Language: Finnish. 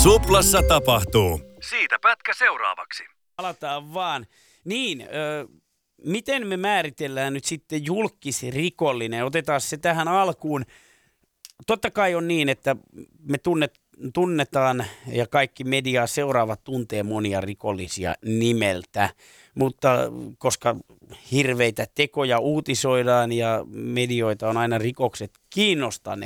Suplassa tapahtuu. Siitä pätkä seuraavaksi. Palataan vaan. Niin, miten me määritellään nyt sitten julkkisrikollinen? Otetaan se tähän alkuun. Totta kai on niin, että me tunnetaan ja kaikki mediaa seuraavat tuntee monia rikollisia nimeltä, mutta koska hirveitä tekoja uutisoidaan ja medioita on aina rikokset kiinnostaneet,